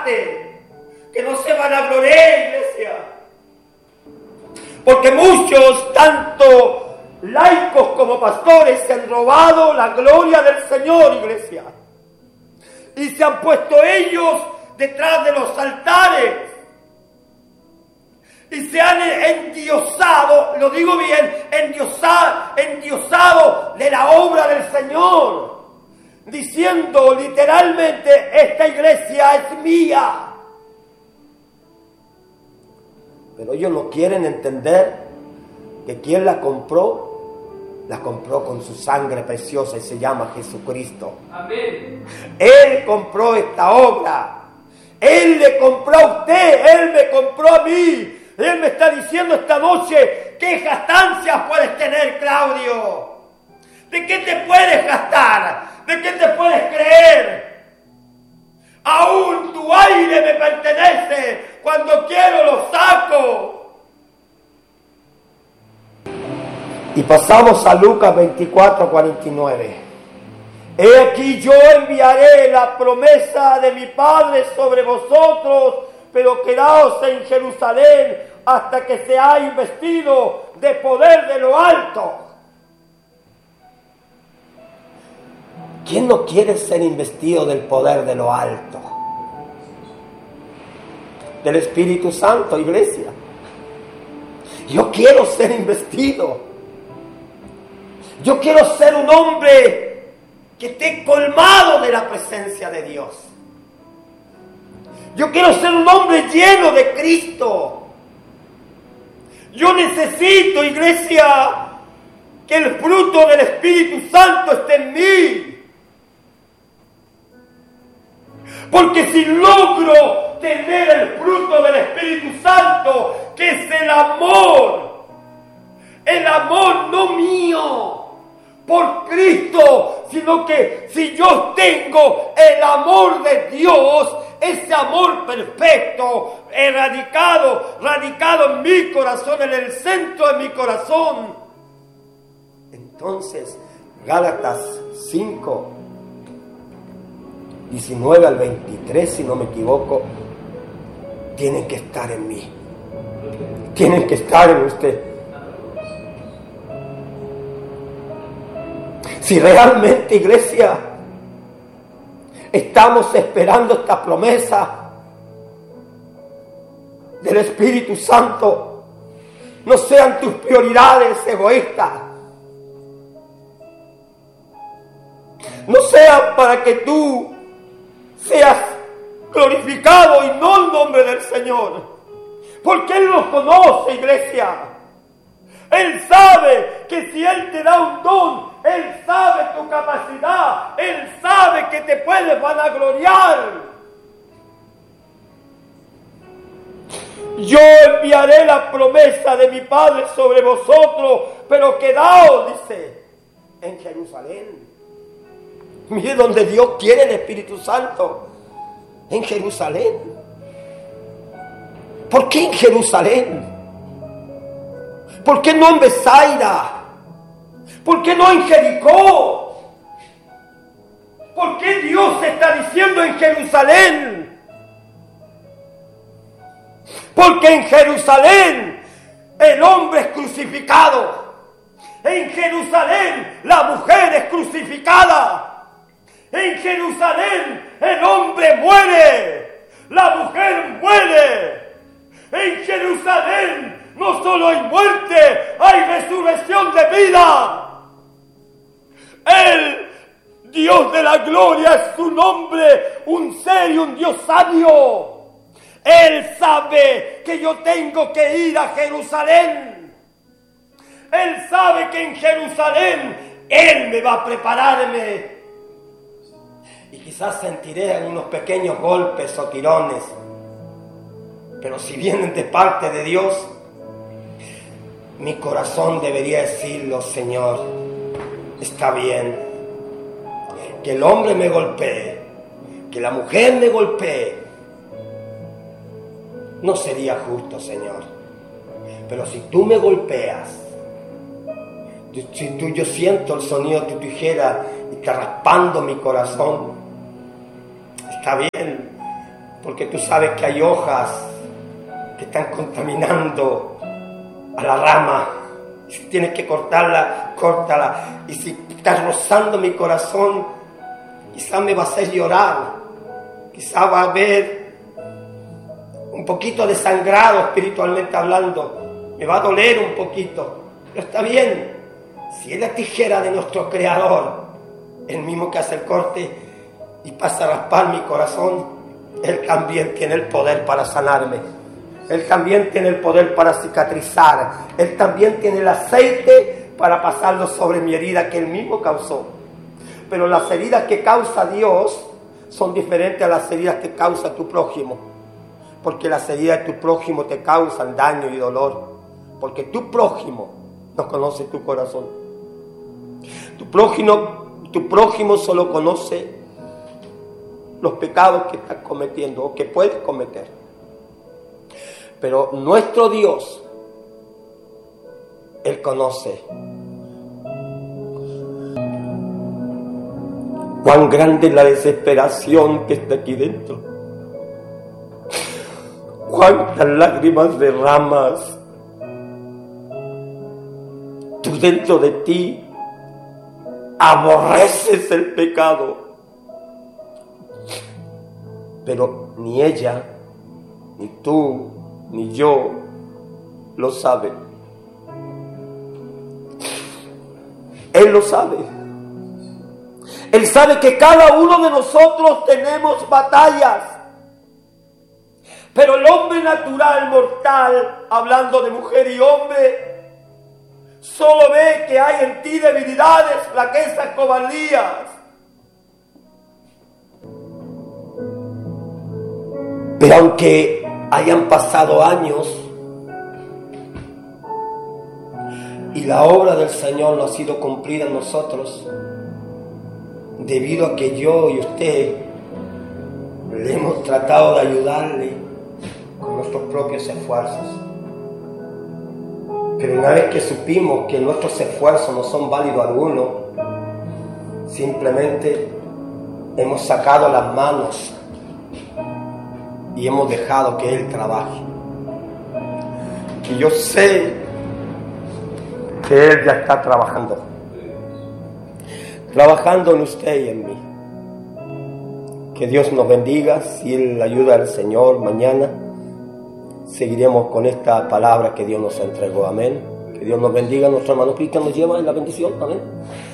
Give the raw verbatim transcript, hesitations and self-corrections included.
jacte, que no se vanagloree, iglesia. Porque muchos, tanto laicos como pastores, se han robado la gloria del Señor, iglesia. Y se han puesto ellos detrás de los altares. Y se han endiosado, lo digo bien, endiosado, endiosado de la obra del Señor. Diciendo literalmente, esta iglesia es mía. Pero ellos no quieren entender que quien la compró, la compró con su sangre preciosa y se llama Jesucristo. Amén. Él compró esta obra. Él le compró a usted, Él me compró a mí. Él me está diciendo esta noche, ¿qué jactancias puedes tener, Claudio? ¿De qué te puedes gastar? ¿De qué te puedes creer? Aún tu aire me pertenece. Cuando quiero lo saco. Y pasamos a Lucas veinticuatro, cuarenta y nueve. He aquí yo enviaré la promesa de mi Padre sobre vosotros, pero quedaos en Jerusalén hasta que seáis investido de poder de lo alto. ¿Quién no quiere ser investido del poder de lo alto? Del Espíritu Santo, iglesia. Yo quiero ser investido. Yo quiero ser un hombre que esté colmado de la presencia de Dios. Yo quiero ser un hombre lleno de Cristo. Yo necesito, iglesia, que el fruto del Espíritu Santo esté en mí. Porque si logro tener el fruto del Espíritu Santo, que es el amor, el amor no mío por Cristo, sino que si yo tengo el amor de Dios, ese amor perfecto, erradicado, radicado en mi corazón, en el centro de mi corazón, entonces Gálatas cinco, diecinueve al veintitrés, si no me equivoco, tienen que estar en mí. Tienen que estar en usted. Si realmente, iglesia, estamos esperando esta promesa del Espíritu Santo, no sean tus prioridades egoístas. No sea para que tú seas glorificado y no el nombre del Señor. Porque Él nos conoce, iglesia. Él sabe que si Él te da un don, Él sabe tu capacidad. Él sabe que te puedes vanagloriar. Yo enviaré la promesa de mi Padre sobre vosotros, pero quedaos, dice, en Jerusalén. Mire donde Dios quiere el Espíritu Santo, en Jerusalén. ¿Por qué en Jerusalén? ¿Por qué no en Besaida? ¿Por qué no en Jericó? ¿Por qué Dios está diciendo en Jerusalén? Porque en Jerusalén el hombre es crucificado. En Jerusalén la mujer es crucificada. En Jerusalén el hombre muere, la mujer muere. En Jerusalén no solo hay muerte, hay resurrección de vida. El Dios de la gloria es su nombre, un ser y un Dios sabio. Él sabe que yo tengo que ir a Jerusalén. Él sabe que en Jerusalén Él me va a prepararme. Y quizás sentiré unos pequeños golpes o tirones, pero si vienen de parte de Dios, mi corazón debería decirlo: Señor, está bien que el hombre me golpee, que la mujer me golpee. No sería justo, Señor, pero si tú me golpeas, si tú, yo siento el sonido de tu tijera y está raspando mi corazón, está bien, porque tú sabes que hay hojas que están contaminando a la rama. Si tienes que cortarla, córtala. Y si estás rozando mi corazón, quizás me va a hacer llorar, quizás va a haber un poquito de sangrado espiritualmente hablando, me va a doler un poquito, pero está bien. Si es la tijera de nuestro Creador, el mismo que hace el corte y pasa a raspar mi corazón, Él también tiene el poder para sanarme. Él también tiene el poder para cicatrizar. Él también tiene el aceite para pasarlo sobre mi herida que Él mismo causó. Pero las heridas que causa Dios son diferentes a las heridas que causa tu prójimo. Porque las heridas de tu prójimo te causan daño y dolor. Porque tu prójimo no conoce tu corazón. Tu prójimo, tu prójimo solo conoce los pecados que estás cometiendo o que puedes cometer. Pero nuestro Dios, Él conoce. Cuán grande es la desesperación que está aquí dentro. Cuántas lágrimas derramas. Tú dentro de ti aborreces el pecado. Pero ni ella, ni tú, ni yo lo sabe. Él lo sabe. Él sabe que cada uno de nosotros tenemos batallas. Pero el hombre natural, mortal, hablando de mujer y hombre, solo ve que hay en ti debilidades, flaquezas, cobardías. Pero aunque hayan pasado años y la obra del Señor no ha sido cumplida en nosotros, debido a que yo y usted le hemos tratado de ayudarle con nuestros propios esfuerzos. Pero una vez que supimos que nuestros esfuerzos no son válidos alguno, simplemente hemos sacado las manos y hemos dejado que Él trabaje. Y yo sé que Él ya está trabajando. Trabajando en usted y en mí. Que Dios nos bendiga. Si Él ayuda al Señor mañana, seguiremos con esta palabra que Dios nos entregó. Amén. Que Dios nos bendiga. Nuestro hermano Cristian nos lleva en la bendición. Amén.